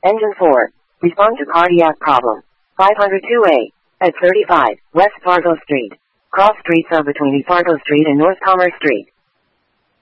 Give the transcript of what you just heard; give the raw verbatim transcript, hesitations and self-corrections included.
Engine four. Respond to cardiac problem. five oh two A. At thirty-five, West Fargo Street. Cross streets are between East Fargo Street and North Commerce Street.